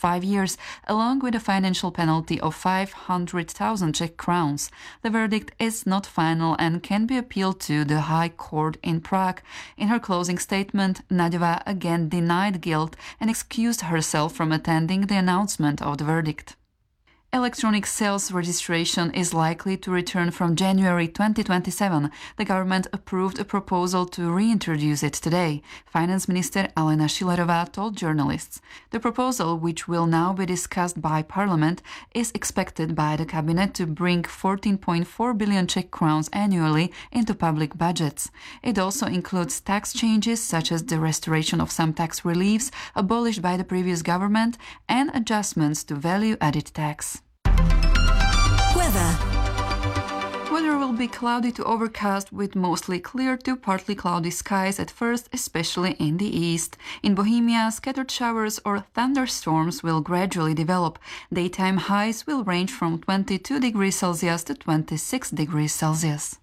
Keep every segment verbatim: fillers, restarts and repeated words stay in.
five years, along with a financial penalty of five hundred thousand Czech crowns. The verdict is not final and can be appealed to the High Court in Prague. In her closing statement, Naďová again denied guilt and excused herself from attending the announcement of the verdict. Electronic sales registration is likely to return from January twenty twenty-seven. The government approved a proposal to reintroduce it today. Finance Minister Alena Schillerová told journalists. The proposal, which will now be discussed by Parliament, is expected by the cabinet to bring fourteen point four billion Czech crowns annually into public budgets. It also includes tax changes such as the restoration of some tax reliefs abolished by the previous government and adjustments to value-added tax. Weather. Weather will be cloudy to overcast with mostly clear to partly cloudy skies at first, especially in the east. In Bohemia, scattered showers or thunderstorms will gradually develop. Daytime highs will range from twenty-two degrees Celsius to twenty-six degrees Celsius.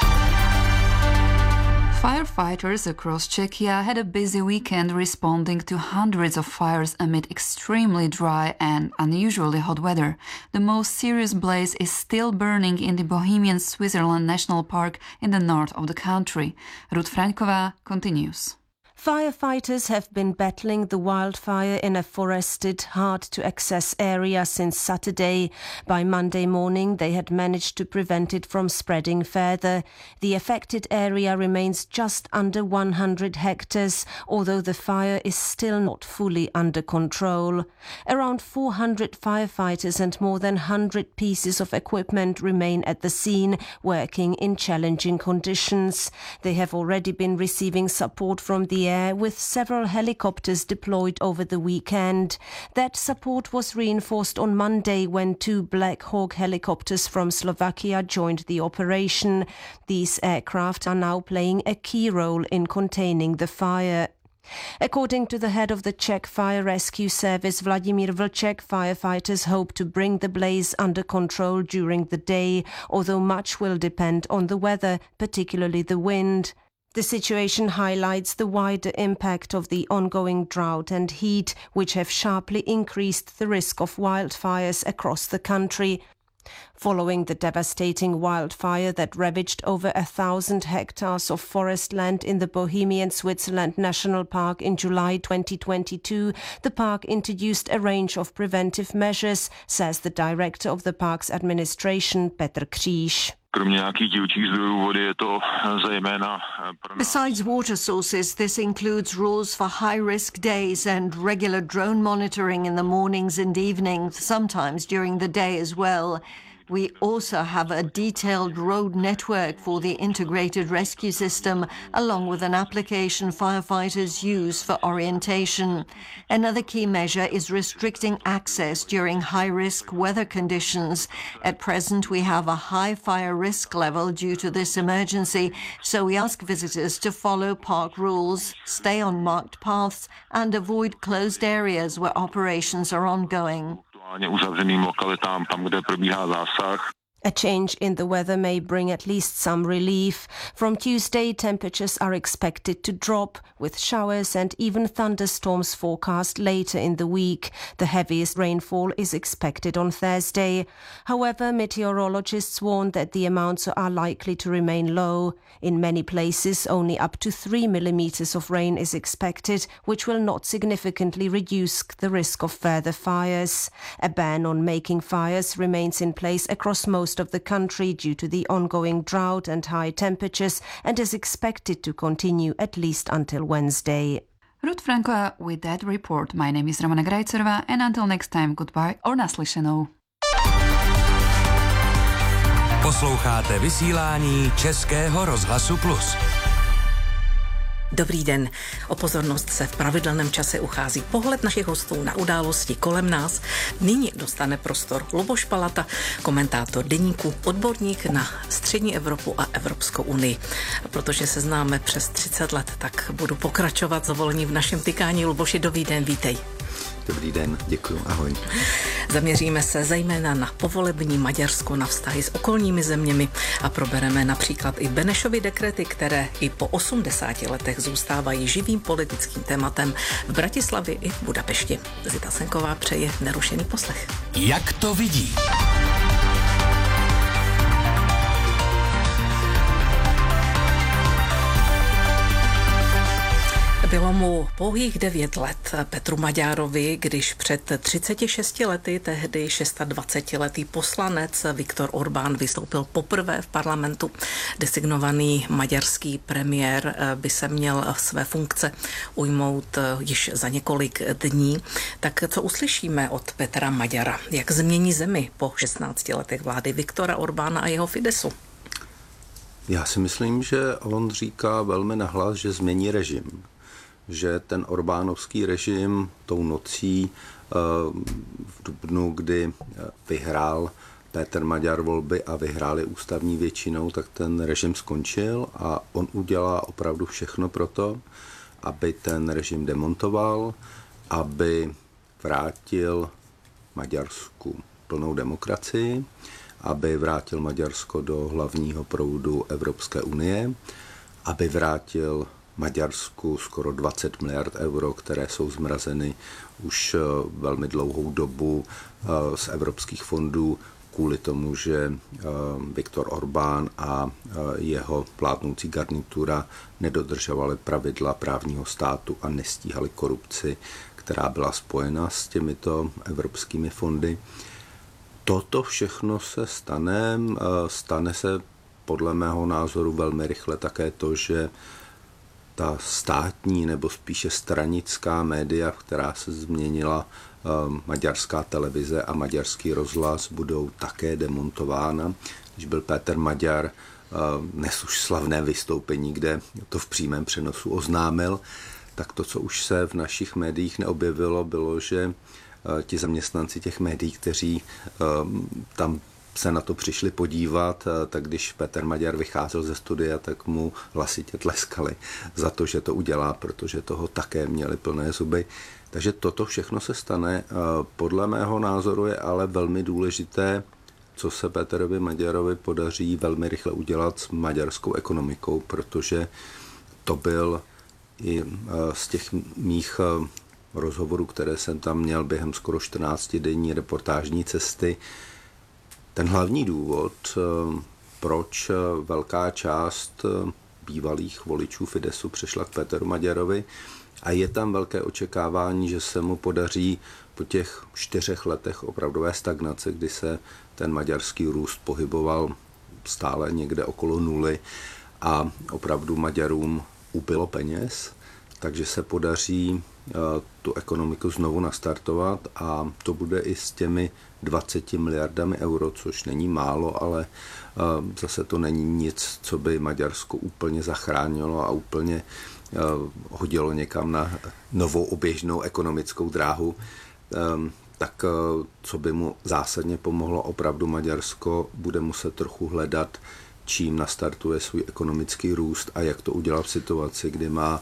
Firefighters across Czechia had a busy weekend responding to hundreds of fires amid extremely dry and unusually hot weather. The most serious blaze is still burning in the Bohemian Switzerland National Park in the north of the country. Ruth Franková continues. Firefighters have been battling the wildfire in a forested, hard-to-access area since Saturday. By Monday morning, they had managed to prevent it from spreading further. The affected area remains just under one hundred hectares, although the fire is still not fully under control. Around four hundred firefighters and more than one hundred pieces of equipment remain at the scene, working in challenging conditions. They have already been receiving support from the air, with several helicopters deployed over the weekend. That support was reinforced on Monday when two Black Hawk helicopters from Slovakia joined the operation. These aircraft are now playing a key role in containing the fire. According to the head of the Czech Fire Rescue Service, Vladimír Vlček, firefighters hope to bring the blaze under control during the day, although much will depend on the weather, particularly the wind. The situation highlights the wider impact of the ongoing drought and heat, which have sharply increased the risk of wildfires across the country. Following the devastating wildfire that ravaged over a thousand hectares of forest land in the Bohemian Switzerland National Park in July twenty twenty-two, the park introduced a range of preventive measures, says the director of the park's administration, Petr Kříž. Besides water sources, this includes rules for high-risk days and regular drone monitoring in the mornings and evenings, sometimes during the day as well. We also have a detailed road network for the integrated rescue system, along with an application firefighters use for orientation. Another key measure is restricting access during high-risk weather conditions. At present, we have a high fire risk level due to this emergency, so we ask visitors to follow park rules, stay on marked paths, and avoid closed areas where operations are ongoing. A change in the weather may bring at least some relief. From Tuesday, temperatures are expected to drop, with showers and even thunderstorms forecast later in the week. The heaviest rainfall is expected on Thursday. However, meteorologists warn that the amounts are likely to remain low. In many places, only up to three millimeters of rain is expected, which will not significantly reduce the risk of further fires. A ban on making fires remains in place across most of the country due to the ongoing drought and high temperatures and is expected to continue at least until Wednesday. Ruth Franková with that report. My name is Romana Grajcerová and until next time, goodbye or naslyšenou. Posloucháte vysílání Českého rozhlasu Plus. Dobrý den. O pozornost se v pravidelném čase uchází pohled našich hostů na události kolem nás. Nyní dostane prostor Luboš Palata, komentátor deníku, odborník na střední Evropu a Evropskou unii. Protože se známe přes třicet let, tak budu pokračovat zavolení v našem tykání. Luboši, dobrý den, vítej. Dobrý den, děkuji, ahoj. Zaměříme se zejména na povolební Maďarsko, na vztahy s okolními zeměmi a probereme například i Benešovy dekrety, které i po osmdesáti letech zůstávají živým politickým tématem v Bratislavě i v Budapešti. Zita Senková přeje nerušený poslech. Jak to vidí? Bylo mu pouhých devět let Petru Maďárovi, když před třiceti šesti lety tehdy dvacetišestiletý poslanec Viktor Orbán vystoupil poprvé v parlamentu. Designovaný maďarský premiér by se měl své funkce ujmout již za několik dní. Tak co uslyšíme od Petra Maďara? Jak změní zemi po šestnácti letech vlády Viktora Orbána a jeho Fidesu? Já si myslím, že on říká velmi nahlas, že změní režim. Že ten orbánovský režim tou nocí v dubnu, kdy vyhrál Péter Maďar volby a vyhráli ústavní většinou, tak ten režim skončil a on udělá opravdu všechno pro to, aby ten režim demontoval, aby vrátil Maďarsku plnou demokracii, aby vrátil Maďarsko do hlavního proudu Evropské unie, aby vrátil Maďarsku skoro dvacet miliard euro, které jsou zmrazeny už velmi dlouhou dobu z evropských fondů kvůli tomu, že Viktor Orbán a jeho vládnoucí garnitura nedodržovali pravidla právního státu a nestíhali korupci, která byla spojena s těmito evropskými fondy. Toto všechno se stane, stane se podle mého názoru velmi rychle také to, že ta státní nebo spíše stranická média, která se změnila, maďarská televize a maďarský rozhlas, budou také demontována. Když byl Péter Maďar, dnes už slavné vystoupení, kde to v přímém přenosu oznámil, tak to, co už se v našich médiích neobjevilo, bylo, že ti zaměstnanci těch médií, kteří tam se na to přišli podívat, tak když Péter Maďar vycházel ze studia, tak mu hlasitě tleskali za to, že to udělá, protože toho také měli plné zuby. Takže toto všechno se stane. Podle mého názoru je ale velmi důležité, co se Péterovi Maďarovi podaří velmi rychle udělat s maďarskou ekonomikou, protože to byl i z těch mých rozhovorů, které jsem tam měl během skoro čtrnáctidenní reportážní cesty, ten hlavní důvod, proč velká část bývalých voličů Fidesu přešla k Péteru Maďarovi, a je tam velké očekávání, že se mu podaří po těch čtyřech letech opravdové stagnace, kdy se ten maďarský růst pohyboval stále někde okolo nuly a opravdu Maďarům ubylo peněz, takže se podaří tu ekonomiku znovu nastartovat a to bude i s těmi dvaceti miliardami euro, což není málo, ale zase to není nic, co by Maďarsko úplně zachránilo a úplně hodilo někam na novou oběžnou ekonomickou dráhu, tak co by mu zásadně pomohlo, opravdu Maďarsko bude muset trochu hledat, čím nastartuje svůj ekonomický růst a jak to udělat v situaci, kdy má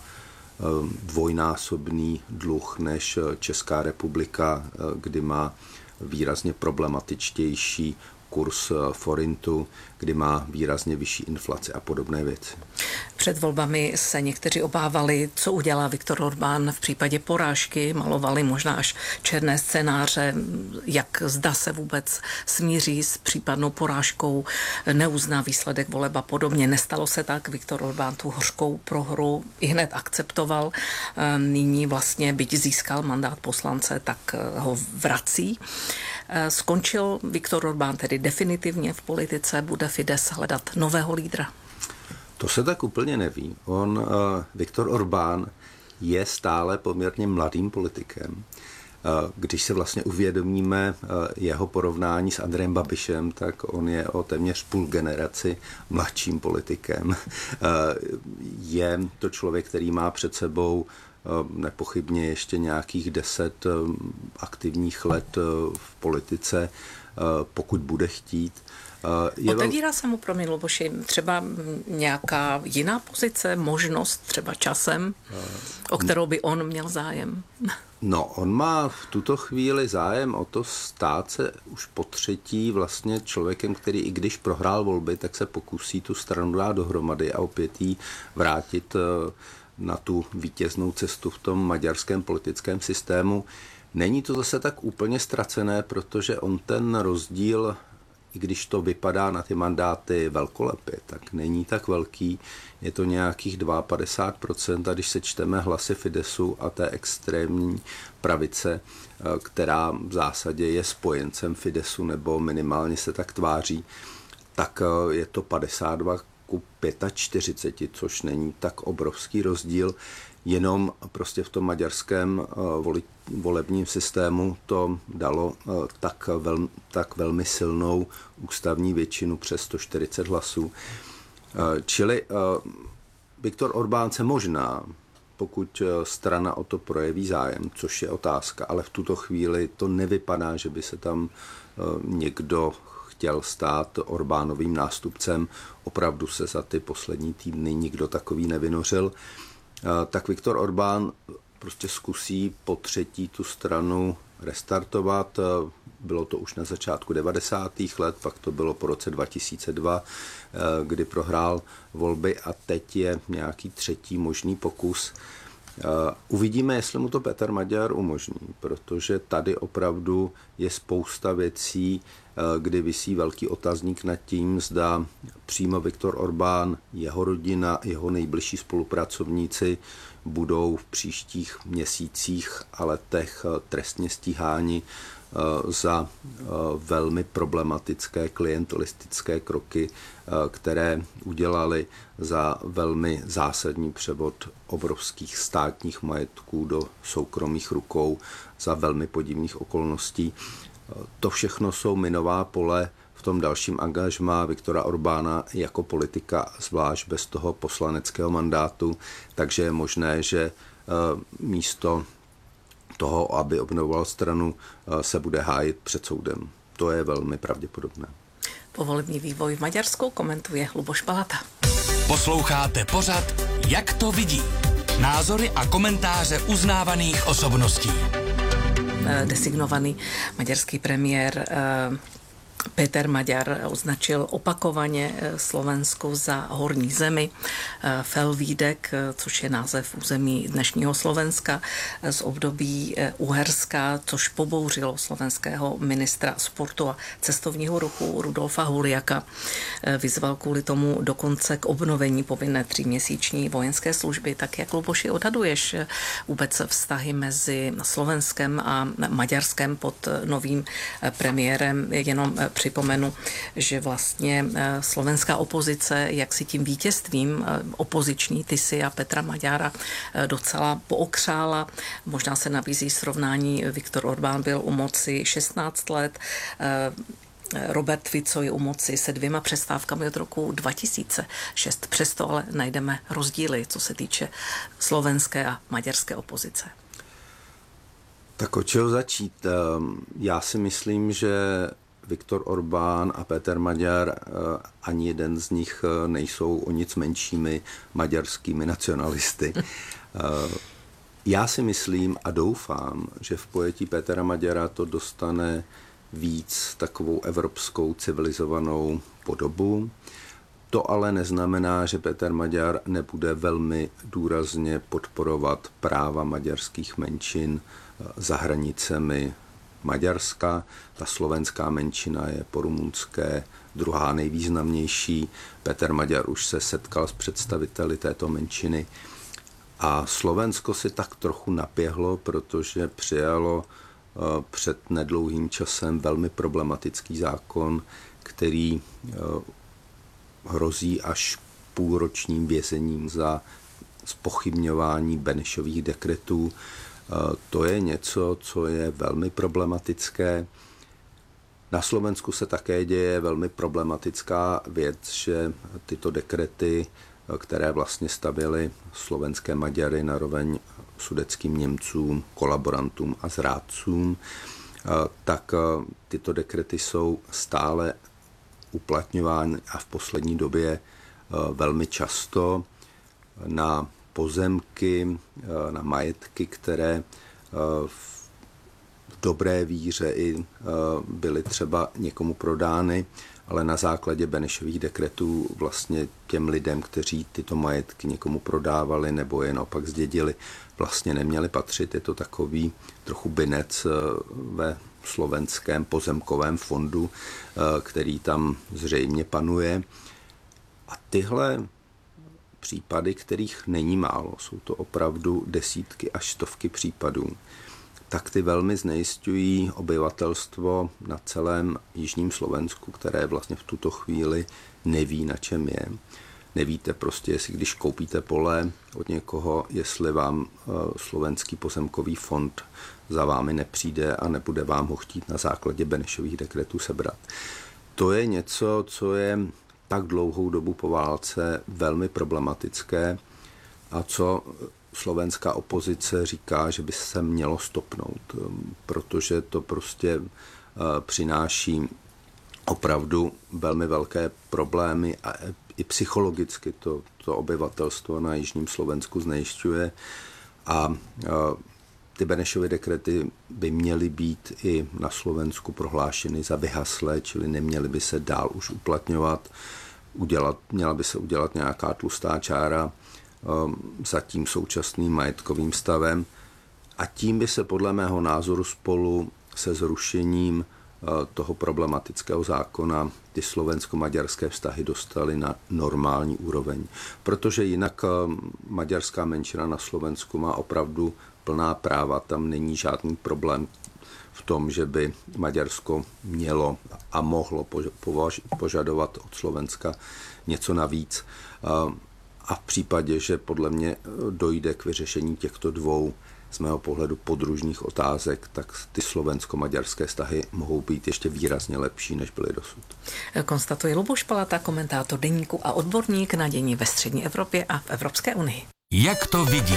dvojnásobný dluh než Česká republika, kdy má výrazně problematičtější kurz forintu, kdy má výrazně vyšší inflaci a podobné věci. Před volbami se někteří obávali, co udělá Viktor Orbán v případě porážky, malovali možná až černé scénáře, jak zda se vůbec smíří s případnou porážkou, neuzná výsledek voleb a podobně. Nestalo se tak, Viktor Orbán tu hořkou prohru i hned akceptoval. Nyní vlastně, byť získal mandát poslance, tak ho vrací. Skončil Viktor Orbán tedy definitivně v politice, bude Fides hledat nového lídra? To se tak úplně neví. On, uh, Viktor Orbán, je stále poměrně mladým politikem. Uh, když se vlastně uvědomíme uh, jeho porovnání s Andrejem Babišem, tak on je o téměř půl generaci mladším politikem. Uh, je to člověk, který má před sebou nepochybně ještě nějakých deset aktivních let v politice, pokud bude chtít. Je Otevírá vel... se mu, promiň Luboši, třeba nějaká jiná pozice, možnost třeba časem, o kterou by on měl zájem? No, on má v tuto chvíli zájem o to stát se už po třetí vlastně člověkem, který i když prohrál volby, tak se pokusí tu stranu dát dohromady a opět jí vrátit na tu vítěznou cestu v tom maďarském politickém systému. Není to zase tak úplně ztracené, protože on ten rozdíl, i když to vypadá na ty mandáty velkolepě, tak není tak velký. Je to nějakých padesát dva procent a když sečteme hlasy Fidesu a té extrémní pravice, která v zásadě je spojencem Fidesu nebo minimálně se tak tváří, tak je to padesát dva ku čtyřiceti pěti, což není tak obrovský rozdíl. Jenom prostě v tom maďarském volebním systému to dalo tak, vel, tak velmi silnou ústavní většinu přes sto čtyřicet hlasů. Čili Viktor Orbán se možná, pokud strana o to projeví zájem, což je otázka, ale v tuto chvíli to nevypadá, že by se tam někdo chtěl stát Orbánovým nástupcem. Opravdu se za ty poslední týdny nikdo takový nevynořil. Tak Viktor Orbán prostě zkusí po třetí tu stranu restartovat. Bylo to už na začátku devadesátých let, pak to bylo po roce dva tisíce dva, kdy prohrál volby a teď je nějaký třetí možný pokus. Uvidíme, jestli mu to Petr Maďar umožní, protože tady opravdu je spousta věcí, kdy visí velký otazník nad tím, zda přímo Viktor Orbán, jeho rodina, jeho nejbližší spolupracovníci budou v příštích měsících a letech trestně stíháni za velmi problematické klientelistické kroky, které udělali za velmi zásadní převod obrovských státních majetků do soukromých rukou za velmi podivných okolností. To všechno jsou minová pole v tom dalším angažmá Viktora Orbána jako politika, zvlášť bez toho poslaneckého mandátu, takže je možné, že místo toho, aby obnovoval stranu, se bude hájit před soudem. To je velmi pravděpodobné. Povolební vývoj v Maďarsku komentuje Luboš Palata. Posloucháte pořad Jak to vidí? Názory a komentáře uznávaných osobností. Designovaný maďarský premiér Péter Maďar označil opakovaně Slovensko za horní zemi. Felvídek, což je název území dnešního Slovenska, z období Uherska, což pobouřilo slovenského ministra sportu a cestovního ruchu Rudolfa Huliaka. Vyzval kvůli tomu dokonce k obnovení povinné tříměsíční vojenské služby. Tak jak, Luboši, odhaduješ vůbec vztahy mezi Slovenskem a Maďarskem pod novým premiérem? Jenom připomenu, že vlastně slovenská opozice, jak si tím vítězstvím opoziční Tisy a Petra Maďara docela pookřála. Možná se nabízí srovnání, Viktor Orbán byl u moci šestnáct let, Robert Fico je u moci se dvěma přestávkami od roku dva tisíce šest. Přesto ale najdeme rozdíly, co se týče slovenské a maďarské opozice. Tak od čeho začít? Já si myslím, že Viktor Orbán a Péter Maďar, ani jeden z nich nejsou o nic menšími maďarskými nacionalisty. Já si myslím a doufám, že v pojetí Pétera Maďara to dostane víc takovou evropskou civilizovanou podobu. To ale neznamená, že Péter Maďar nebude velmi důrazně podporovat práva maďarských menšin za hranicemi Maďarska. Ta slovenská menšina je po rumunské druhá nejvýznamnější. Péter Maďar už se setkal s představiteli této menšiny a Slovensko si tak trochu napěhlo, protože přijalo před nedlouhým časem velmi problematický zákon, který hrozí až půlročním vězením za zpochybňování Benešových dekretů. To je něco, co je velmi problematické. Na Slovensku se také děje velmi problematická věc, že tyto dekrety, které vlastně stavěly slovenské Maďary na roveň sudetským Němcům, kolaborantům a zrádcům, tak tyto dekrety jsou stále uplatňovány a v poslední době velmi často na pozemky, na majetky, které v dobré víře i byly třeba někomu prodány, ale na základě Benešových dekretů vlastně těm lidem, kteří tyto majetky někomu prodávali nebo je naopak zdědili, vlastně neměli patřit. Je to takový trochu binec ve slovenském pozemkovém fondu, který tam zřejmě panuje. A tyhle případy, kterých není málo, jsou to opravdu desítky až stovky případů, tak ty velmi znejisťují obyvatelstvo na celém jižním Slovensku, které vlastně v tuto chvíli neví, na čem je. Nevíte prostě, jestli když koupíte pole od někoho, jestli vám slovenský pozemkový fond za vámi nepřijde a nebude vám ho chtít na základě Benešových dekretů sebrat. To je něco, co je tak dlouhou dobu po válce velmi problematické a co slovenská opozice říká, že by se mělo stopnout, protože to prostě přináší opravdu velmi velké problémy a i psychologicky to, to obyvatelstvo na jižním Slovensku znejišťuje a ty Benešovy dekrety by měly být i na Slovensku prohlášeny za vyhaslé, čili neměly by se dál už uplatňovat. Udělat, měla by se udělat nějaká tlustá čára za tím současným majetkovým stavem a tím by se podle mého názoru spolu se zrušením toho problematického zákona ty slovensko-maďarské vztahy dostaly na normální úroveň. Protože jinak maďarská menšina na Slovensku má opravdu plná práva, tam není žádný problém v tom, že by Maďarsko mělo a mohlo požadovat od Slovenska něco navíc. A v případě, že podle mě dojde k vyřešení těchto dvou z mého pohledu podružných otázek, tak ty slovensko-maďarské vztahy mohou být ještě výrazně lepší, než byly dosud. Konstatuje Luboš Palata, komentátor deníku a odborník na dění ve střední Evropě a v Evropské unii. Jak to vidí?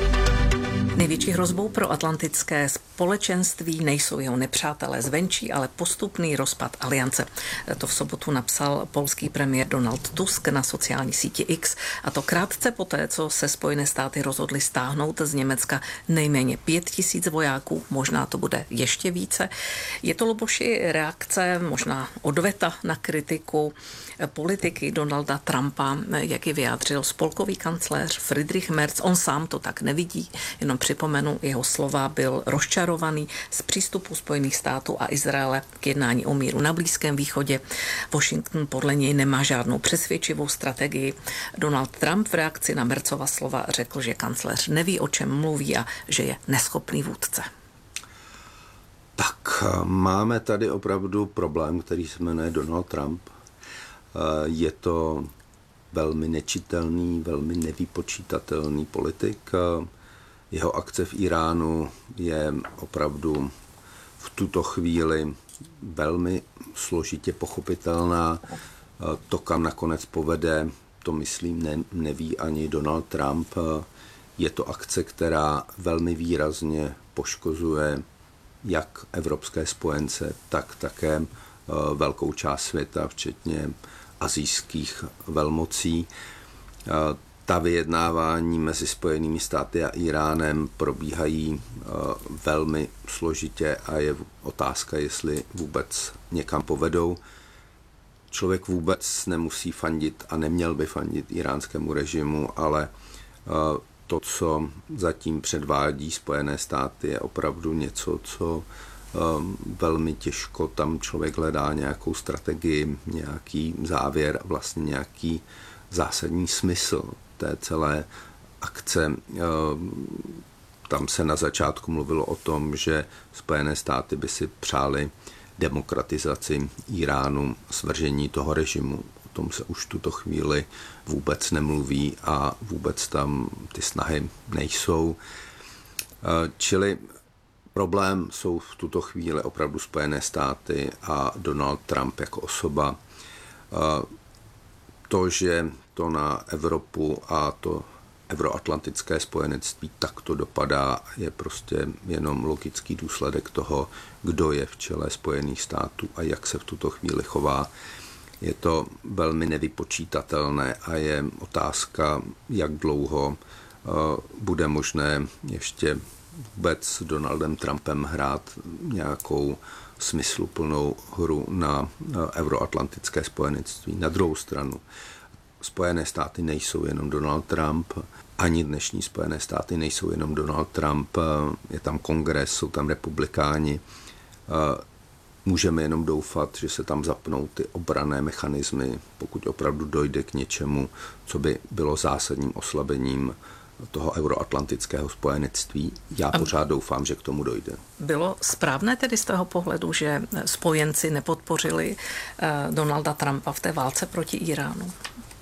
Největší hrozbou pro atlantické společenství nejsou jeho nepřátelé zvenčí, ale postupný rozpad aliance. To v sobotu napsal polský premiér Donald Tusk na sociální síti X, a to krátce poté, co se Spojené státy rozhodly stáhnout z Německa nejméně pět tisíc vojáků, možná to bude ještě více. Je to, Luboši, reakce, možná odveta na kritiku politiky Donalda Trumpa, jak ji vyjádřil spolkový kancléř Friedrich Merz. On sám to tak nevidí, jenom připomenu, jeho slova, byl rozčarovaný z přístupu Spojených států a Izraele k jednání o míru na Blízkém východě. Washington podle něj nemá žádnou přesvědčivou strategii. Donald Trump v reakci na Merzova slova řekl, že kancléř neví, o čem mluví a že je neschopný vůdce. Tak máme tady opravdu problém, který se jmenuje Donald Trump. Je to velmi nečitelný, velmi nevypočítatelný politik. Jeho akce v Iránu je opravdu v tuto chvíli velmi složitě pochopitelná. To, kam nakonec povede, to myslím ne, neví ani Donald Trump. Je to akce, která velmi výrazně poškozuje jak evropské spojence, tak také velkou část světa, včetně asijských velmocí. Ta vyjednávání mezi Spojenými státy a Iránem probíhají velmi složitě a je otázka, jestli vůbec někam povedou. Člověk vůbec nemusí fandit a neměl by fandit iránskému režimu, ale to, co zatím předvádí Spojené státy, je opravdu něco, co velmi těžko tam člověk hledá nějakou strategii, nějaký závěr, vlastně nějaký zásadní smysl té celé akce. Tam se na začátku mluvilo o tom, že Spojené státy by si přáli demokratizaci Iránu, svržení toho režimu. O tom se už tuto chvíli vůbec nemluví a vůbec tam ty snahy nejsou. Čili problém jsou v tuto chvíli opravdu Spojené státy a Donald Trump jako osoba. To, že to na Evropu a to euroatlantické spojenectví takto dopadá, je prostě jenom logický důsledek toho, kdo je v čele Spojených států a jak se v tuto chvíli chová. Je to velmi nevypočítatelné a je otázka, jak dlouho bude možné ještě vůbec s Donaldem Trumpem hrát nějakou smysluplnou hru na euroatlantické spojenectví. Na druhou stranu, Spojené státy nejsou jenom Donald Trump, ani dnešní Spojené státy nejsou jenom Donald Trump, je tam kongres, jsou tam republikáni. Můžeme jenom doufat, že se tam zapnou ty obranné mechanismy, pokud opravdu dojde k něčemu, co by bylo zásadním oslabením toho euroatlantického spojenectví. Já A pořád doufám, že k tomu dojde. Bylo správné tedy z toho pohledu, že spojenci nepodpořili Donalda Trumpa v té válce proti Iránu?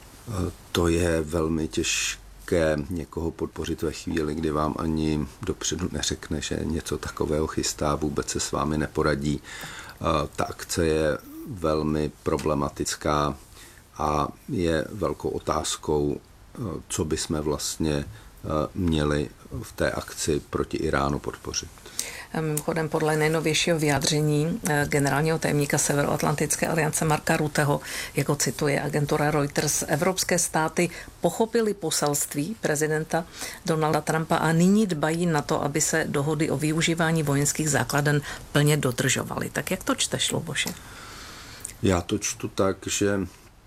To je velmi těžké někoho podpořit ve chvíli, kdy vám ani dopředu neřekne, že něco takového chystá, vůbec se s vámi neporadí. Ta akce je velmi problematická a je velkou otázkou, co bychom vlastně měli v té akci proti Iránu podpořit. Mimochodem podle nejnovějšího vyjádření generálního tajemníka Severoatlantické aliance Marka Rutteho, jako cituje agentura Reuters, evropské státy pochopili poselství prezidenta Donalda Trumpa a nyní dbají na to, aby se dohody o využívání vojenských základen plně dodržovaly. Tak jak to čteš, Luboši? Já to čtu tak, že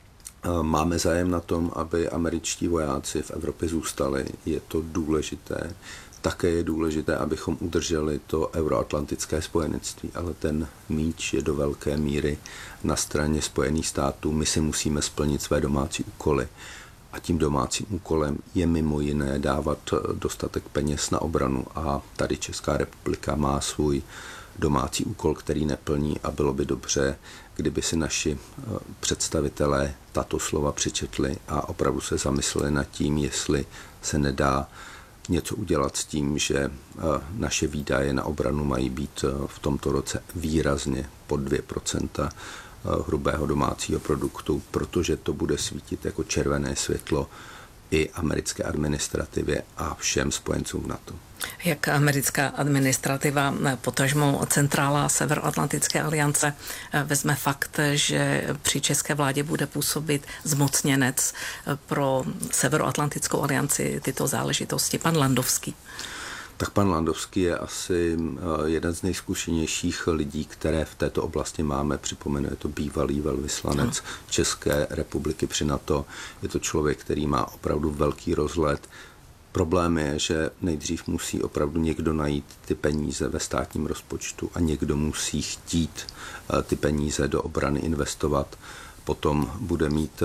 máme zájem na tom, aby američtí vojáci v Evropě zůstali. Je to důležité. Také je důležité, abychom udrželi to euroatlantické spojenectví, ale ten míč je do velké míry na straně Spojených států. My si musíme splnit své domácí úkoly. A tím domácím úkolem je mimo jiné dávat dostatek peněz na obranu. A tady Česká republika má svůj domácí úkol, který neplní a bylo by dobře, kdyby si naši představitelé tato slova přečetli a opravdu se zamysleli nad tím, jestli se nedá něco udělat s tím, že naše výdaje na obranu mají být v tomto roce výrazně pod dvě procenta hrubého domácího produktu, protože to bude svítit jako červené světlo i americké administrativě a všem spojencům NATO. Jak americká administrativa, potažmo centrála Severoatlantické aliance, vezme fakt, že při české vládě bude působit zmocněnec pro Severoatlantickou alianci tyto záležitosti, pan Landovský? Tak pan Landovský je asi jeden z nejzkušenějších lidí, které v této oblasti máme. Připomenu, je to bývalý velvyslanec no. České republiky při NATO. Je to člověk, který má opravdu velký rozhled. Problém je, že nejdřív musí opravdu někdo najít ty peníze ve státním rozpočtu a někdo musí chtít ty peníze do obrany investovat. Potom bude mít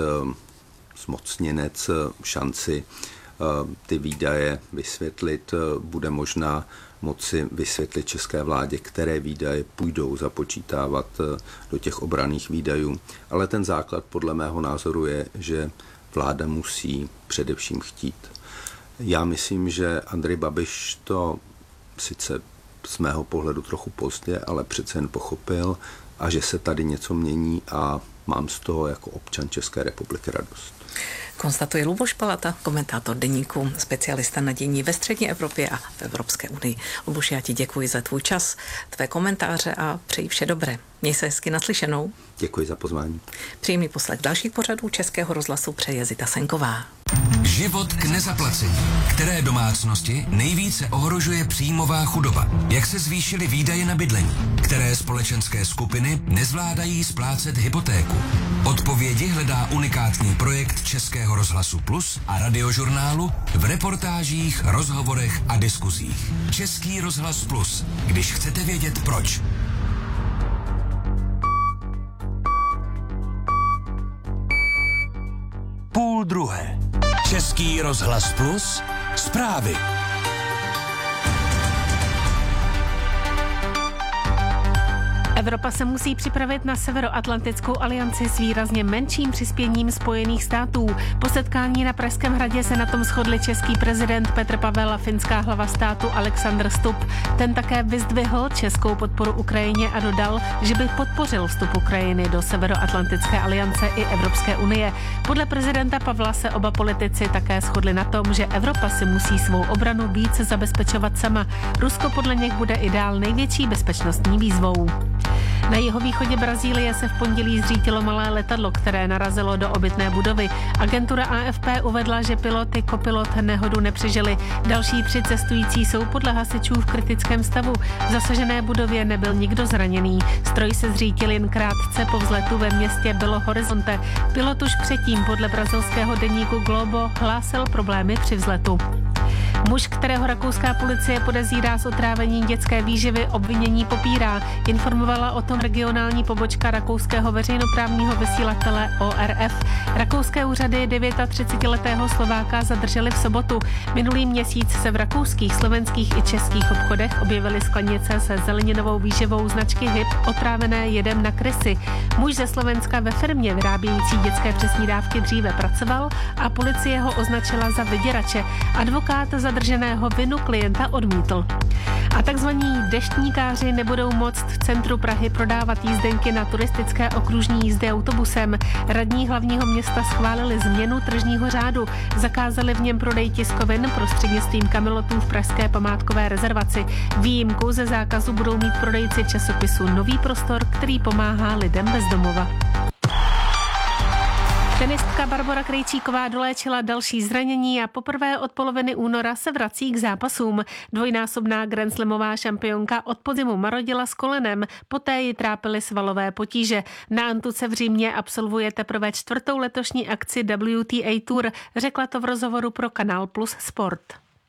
zmocněnec šanci ty výdaje vysvětlit, bude možná moci vysvětlit české vládě, které výdaje půjdou započítávat do těch obranných výdajů. Ale ten základ podle mého názoru je, že vláda musí především chtít. Já myslím, že Andrej Babiš to sice z mého pohledu trochu pozdě, ale přece jen pochopil a že se tady něco mění a mám z toho jako občan České republiky radost. Konstatuje Luboš Palata, komentátor deníku, specialista na dění ve střední Evropě a v Evropské unii. Luboš, já ti děkuji za tvůj čas, tvé komentáře a přeji vše dobré. Měj se hezky, naslyšenou. Děkuji za pozvání. Příjemný poslech dalších pořadů Českého rozhlasu přeje Zita Senková. Život k nezaplacení. Které domácnosti nejvíce ohrožuje příjmová chudoba? Jak se zvýšily výdaje na bydlení? Které společenské skupiny nezvládají splácet hypotéku? Odpovědi hledá unikátní projekt Českého rozhlasu Plus a Radiožurnálu v reportážích, rozhovorech a diskuzích. Český rozhlas Plus, když chcete vědět proč. Půl druhé. Český rozhlas Plus. Zprávy. Evropa se musí připravit na Severoatlantickou alianci s výrazně menším přispěním Spojených států. Po setkání na Pražském hradě se na tom shodli český prezident Petr Pavel a finská hlava státu Alexander Stubb. Ten také vyzdvihl českou podporu Ukrajině a dodal, že by podpořil vstup Ukrajiny do Severoatlantické aliance i Evropské unie. Podle prezidenta Pavla se oba politici také shodli na tom, že Evropa si musí svou obranu více zabezpečovat sama. Rusko podle nich bude i dál největší bezpečnostní výzvou. Na jihovýchodě Brazílie se v pondělí zřítilo malé letadlo, které narazilo do obytné budovy. Agentura A F P uvedla, že pilot i kopilot nehodu nepřežili. Další tři cestující jsou podle hasičů v kritickém stavu. V zasažené budově nebyl nikdo zraněný. Stroj se zřítil jen krátce po vzletu ve městě Belo Horizonte. Pilot už předtím podle brazilského deníku Globo hlásil problémy při vzletu. Muž, kterého rakouská policie podezírá z otrávení dětské výživy, obvinění popírá. Informovala o tom regionální pobočka rakouského veřejnoprávního vysílatele O R F. Rakouské úřady třicetidevětiletého Slováka zadrželi v sobotu. Minulý měsíc se v rakouských, slovenských i českých obchodech objevily sklenice se zeleninovou výživou značky H I P otrávené jedem na krysy. Muž ze Slovenska ve firmě vyrábějící dětské přesní dávky dříve pracoval a policie ho označila za vyděrače. Advokát zadrženého vinu klienta odmítl. A takzvaní deštníkáři nebudou moct v centru Prahy prodávat jízdenky na turistické okružní jízdy autobusem. Radní hlavního města schválili změnu tržního řádu. Zakázali v něm prodej tiskovin prostřednictvím kamilotů v pražské památkové rezervaci. Výjimku ze zákazu budou mít prodejci časopisu Nový prostor, který pomáhá lidem bez domova. Tenistka Barbora Krejčíková doléčila další zranění a poprvé od poloviny února se vrací k zápasům. Dvojnásobná grandslamová šampionka od podzimu marodila s kolenem, poté ji trápily svalové potíže. Na Antuce v Římě absolvuje teprve čtvrtou letošní akci W T A Tour, řekla to v rozhovoru pro Kanál Plus Sport.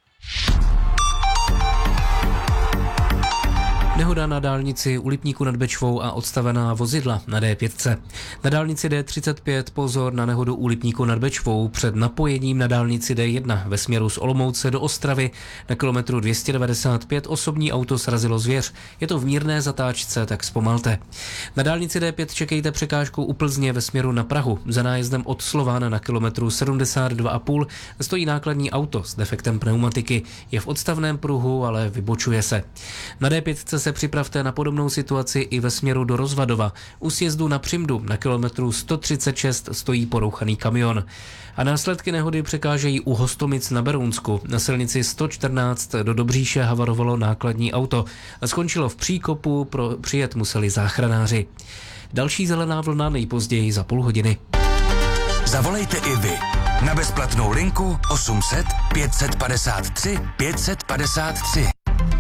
Nehoda na dálnici u Lipníku nad Bečvou a odstavená vozidla na D pět. Na dálnici D třicet pět pozor na nehodu u Lipníku nad Bečvou před napojením na dálnici D jedna ve směru z Olomouce do Ostravy. Na kilometru dvě stě devadesát pět osobní auto srazilo zvěř. Je to v mírné zatáčce, tak zpomalte. Na dálnici D pět čekejte překážku u Plzně ve směru na Prahu. Za nájezdem od Slována na kilometru sedmdesát dva a půl stojí nákladní auto s defektem pneumatiky. Je v odstavném pruhu, ale vybočuje se. Na D pět se připravte na podobnou situaci i ve směru do Rozvadova. U sjezdu na Přimdu na kilometru sto třicet šest stojí porouchaný kamion. A následky nehody překážejí u Hostomic na Berounsku. Na silnici sto čtrnáct do Dobříše havarovalo nákladní auto. Skončilo v příkopu, pro přijet museli záchranáři. Další zelená vlna nejpozději za půl hodiny. Zavolejte i vy na bezplatnou linku osm set pět set padesát tři pět set padesát tři.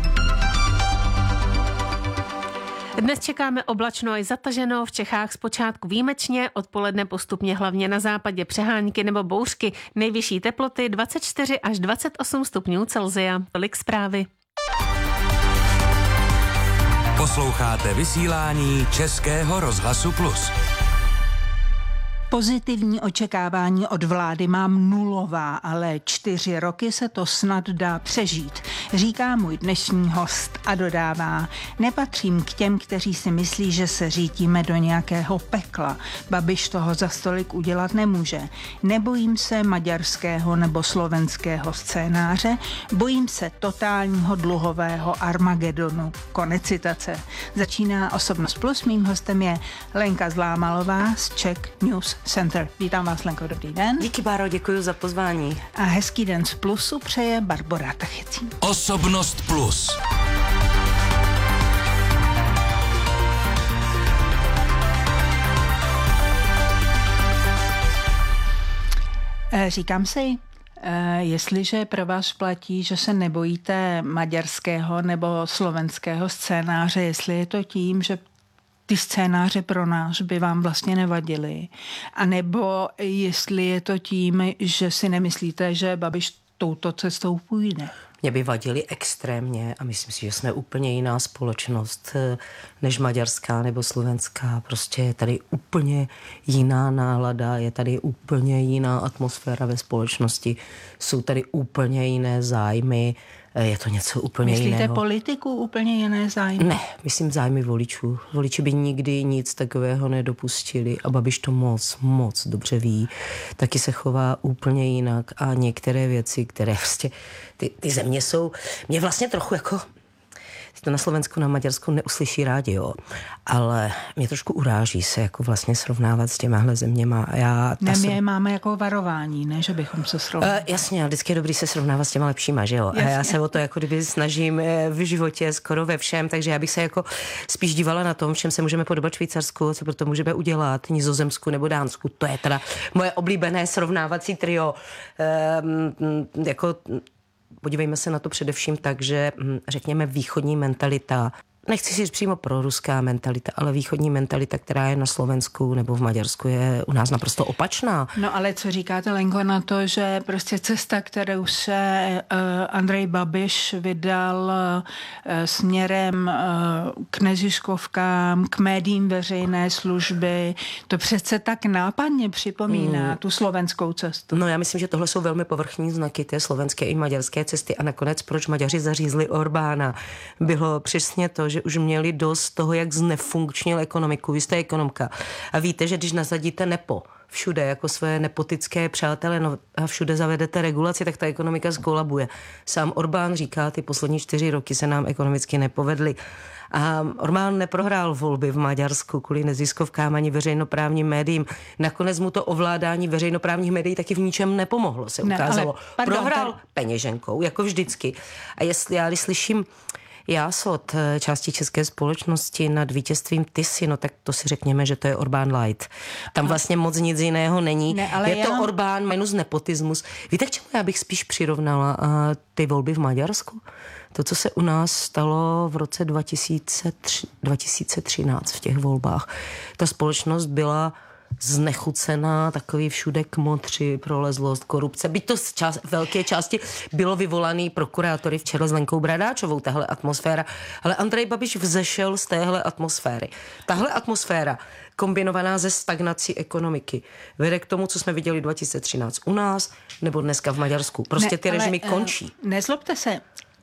Dnes čekáme oblačno i zataženo, v Čechách zpočátku výjimečně, odpoledne postupně hlavně na západě přehánky nebo bouřky. Nejvyšší teploty dvacet čtyři až dvacet osm stupňů Celsia. Tolik zprávy. Posloucháte vysílání Českého rozhlasu Plus. Pozitivní očekávání od vlády mám nulová, ale čtyři roky se to snad dá přežít, říká můj dnešní host a dodává: nepatřím k těm, kteří si myslí, že se řítíme do nějakého pekla. Babiš toho za stolik udělat nemůže. Nebojím se maďarského nebo slovenského scénáře, bojím se totálního dluhového Armagedonu. Konec citace. Začíná Osobnost Plus, mým hostem je Lenka Zlámalová z Czech News Center. Vítám vás, Lenko, dobrý den. Díky, Báro, děkuji za pozvání. A hezký den z Plusu přeje Barbora Tachecí. Osobnost Plus. Říkám si, jestliže pro vás platí, že se nebojíte maďarského nebo slovenského scénáře, jestli je to tím, že ty scénáře pro nás by vám vlastně nevadily, a nebo jestli je to tím, že si nemyslíte, že Babiš touto cestou půjde. Mě by vadili extrémně a myslím si, že jsme úplně jiná společnost než maďarská nebo slovenská. Prostě je tady úplně jiná nálada, je tady úplně jiná atmosféra ve společnosti, jsou tady úplně jiné zájmy. je to něco úplně Myslíte jiného. Myslíte politiku úplně jiné zájmy? Ne, myslím zájmy voličů. Voliči by nikdy nic takového nedopustili a Babiš to moc, moc dobře ví. Taky se chová úplně jinak a některé věci, které prostě, ty, ty země jsou, mě vlastně trochu jako, to na Slovensku, na Maďarsku neuslyší rádi, jo. Ale mě trošku uráží se jako vlastně srovnávat s těmahle zeměma. Já, ne, my jsem... je máme jako varování, ne, že bychom se srovnali. Uh, jasně, ale vždycky je dobrý se srovnávat s těma lepšíma, že jo. Jasně. A já se o to jako kdyby snažím v životě skoro ve všem, takže já bych se jako spíš dívala na tom, v čem se můžeme podobat Švýcarsku, co proto můžeme udělat, Nizozemsku nebo Dánsku. To je teda moje oblíbené srovnávací trio. Um, jako podívejme se na to především tak, že řekněme východní mentalita, nechci si říct přímo proruská mentalita, ale východní mentalita, která je na Slovensku nebo v Maďarsku, je u nás naprosto opačná. No ale co říkáte, Lenko, na to, že prostě cesta, kterou se uh, Andrej Babiš vydal uh, směrem uh, k neziskovkám, k médiím veřejné služby, to přece tak nápadně připomíná mm. tu slovenskou cestu. No já myslím, že tohle jsou velmi povrchní znaky té slovenské i maďarské cesty a nakonec proč Maďaři zařízli Orbána, bylo přesně to, že už měli dost toho, jak znefunkčnil ekonomiku. Vy jste ekonomka a víte, že když nasadíte nepo všude jako své nepotické přátele no, a všude zavedete regulaci, tak ta ekonomika skolabuje. Sám Orbán říká, ty poslední čtyři roky se nám ekonomicky nepovedly. A Orbán neprohrál volby v Maďarsku kvůli neziskovkám ani veřejnoprávním médiím. Nakonec mu to ovládání veřejnoprávních médií taky v ničem nepomohlo, se ukázalo. Ne, pardon, prohrál tady... peněženkou, jako vždycky. A jestli já když slyším jásot části české společnosti nad vítězstvím Tisy, no tak to si řekněme, že to je Orbán light. Tam vlastně moc nic jiného není. Ne, ale je já... to Orbán minus nepotismus. Víte, k čemu já bych spíš přirovnala uh, ty volby v Maďarsku? To, co se u nás stalo v roce dva tisíce třináct v těch volbách. Ta společnost byla znechucená, takový všude kmotři, prolezlost, korupce. Byť to z čas, velké části bylo vyvolaný prokurátory v čele s Lenkou Bradáčovou, tahle atmosféra. Ale Andrej Babiš vzešel z téhle atmosféry. Tahle atmosféra, kombinovaná ze stagnací ekonomiky, vede k tomu, co jsme viděli dva tisíce třináct u nás, nebo dneska v Maďarsku. Prostě ne, ty ale, režimy končí. Nezlobte se,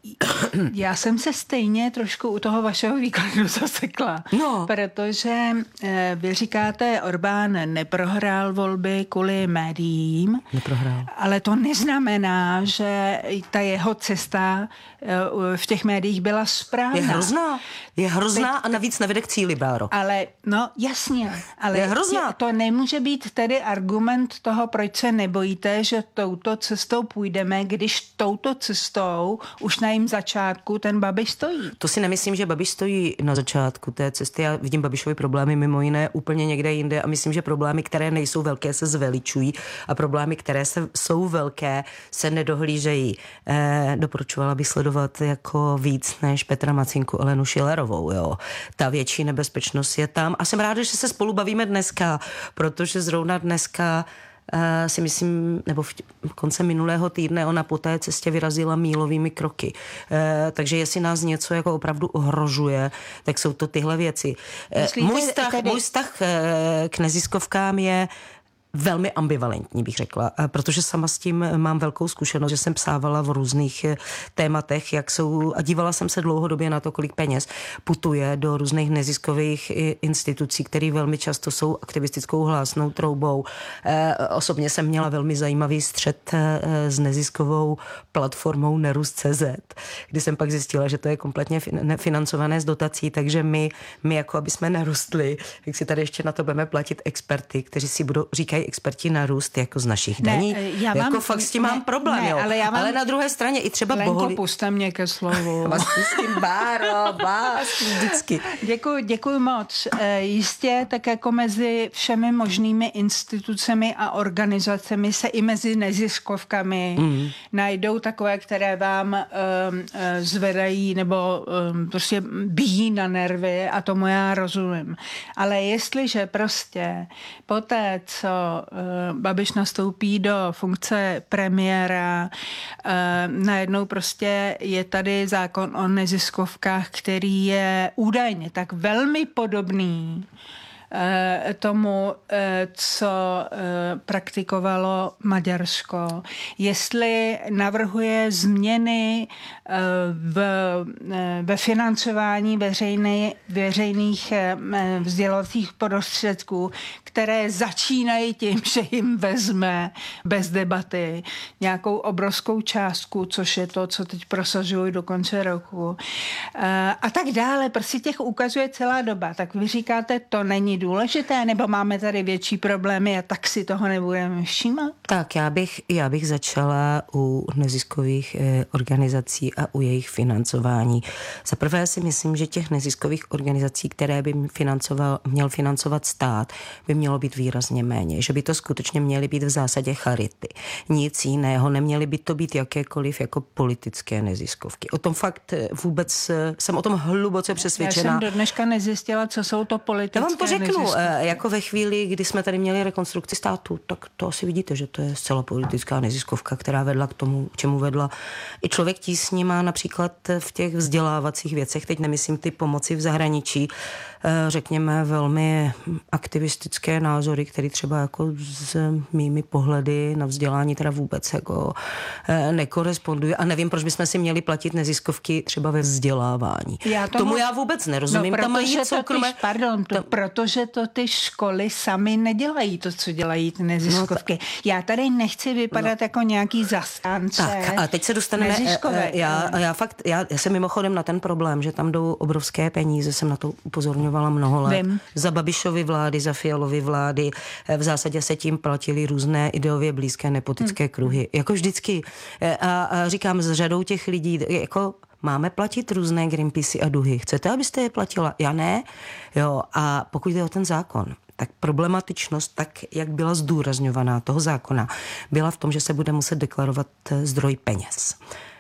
já jsem se stejně trošku u toho vašeho výkladu zasekla, no. Protože vy říkáte, Orbán neprohrál volby kvůli médiím, neprohrál. Ale to neznamená, že ta jeho cesta v těch médiích byla správná. Je hrozná, je hrozná a navíc nevede k cíli, Báro. Ale, no jasně, ale je hrozná. To nemůže být tedy argument toho, proč se nebojíte, že touto cestou půjdeme, když touto cestou už na jejím začátku ten Babiš stojí. To si nemyslím, že Babiš stojí na začátku té cesty. Já vidím Babišovi problémy mimo jiné úplně někde jinde a myslím, že problémy, které nejsou velké, se zveličují a problémy, které se, jsou velké, se nedohlížejí. Eh, doporučovala bych sledovat jako víc než Petra Macinku Alenu Schillerovou. Jo. Ta větší nebezpečnost je tam a jsem ráda, že se spolu bavíme dneska, protože zrovna dneska Uh, si myslím, nebo v konce minulého týdne ona po té cestě vyrazila mílovými kroky. Uh, takže jestli nás něco jako opravdu ohrožuje, tak jsou to tyhle věci. Uh, můj vztah, tedy... můj vztah uh, k neziskovkám je velmi ambivalentní, bych řekla, protože sama s tím mám velkou zkušenost, že jsem psávala v různých tématech, jak jsou, a dívala jsem se dlouhodobě na to, kolik peněz putuje do různých neziskových institucí, které velmi často jsou aktivistickou hlásnou troubou. Osobně jsem měla velmi zajímavý střet s neziskovou platformou Nerus tečka cé zet, kdy jsem pak zjistila, že to je kompletně financované z dotací, takže my, my jako aby jsme nerostli, jak si tady ještě na to budeme platit experty, kteří si budou, říkají experti na růst jako z našich daní. Ne, já jako mám, fakt s tím ne, mám problém, ne, jo. Ale, já mám, ale na druhé straně i třeba Lenko, boholi... puste mě ke slovu. Vás s tím, Báro, vás vždycky. Děkuji, děkuji moc. E, jistě tak jako mezi všemi možnými institucemi a organizacemi se i mezi neziskovkami mm. najdou takové, které vám um, zvedají nebo um, prostě bíjí na nervy a tomu já rozumím. Ale jestliže prostě poté, co Babiš nastoupí do funkce premiéra, najednou prostě je tady zákon o neziskovkách, který je údajně tak velmi podobný tomu, co praktikovalo Maďarsko. Jestli navrhuje změny v, ve financování veřejné, veřejných vzdělovacích prostředků, které začínají tím, že jim vezme bez debaty nějakou obrovskou částku, což je to, co teď prosažují do konce roku. A tak dále. Prostě těch ukazuje celá doba. Tak vy říkáte, to není důležité, nebo máme tady větší problémy a tak si toho nebudeme všímat? Tak já bych, já bych začala u neziskových eh, organizací a u jejich financování. Za prvé si myslím, že těch neziskových organizací, které by financoval, měl financovat stát, by mělo být výrazně méně. Že by to skutečně měly být v zásadě charity. Nic jiného. Neměly by to být jakékoliv jako politické neziskovky. O tom fakt vůbec jsem o tom hluboce přesvědčená. Já jsem do dneška nezjistila, co jsou to politické neziskovky. Já vám to řeknu. neziskovky. Jako ve chvíli, kdy jsme tady měli rekonstrukci státu, tak to asi vidíte, že to je zcela politická neziskovka, která vedla k tomu, k čemu vedla. I Člověk tísni má například v těch vzdělávacích věcech, teď nemyslím ty pomoci v zahraničí, řekněme velmi aktivistické názory, které třeba jako s mými pohledy na vzdělání teda vůbec jako nekorespondují. A nevím, proč bychom si měli platit neziskovky třeba ve vzdělávání. Já tomu, tomu já vůbec nerozumím. No, tam mají soukromé... Ty, pardon, to, protože to ty školy sami nedělají to, co dělají ty neziskovky. No, já tady nechci vypadat no, jako nějaký zastánce. Tak a teď se dostaneme... Já, já fakt, já, já jsem mimochodem na ten problém, že tam jdou obrovské peníze, jsem na to upozorňovala mnoho let. Vím. Za Babišovy vlády, za Fialovy vlády. V zásadě se tím platili různé ideově blízké nepotické hmm. kruhy. Jako vždycky. A, a říkám, s řadou těch lidí, jako máme platit různé Greenpeace a duhy. Chcete, abyste je platila? Já ne. Jo, a pokud jde o ten zákon, tak problematičnost, tak jak byla zdůrazňovaná toho zákona, byla v tom, že se bude muset deklarovat zdroj peněz.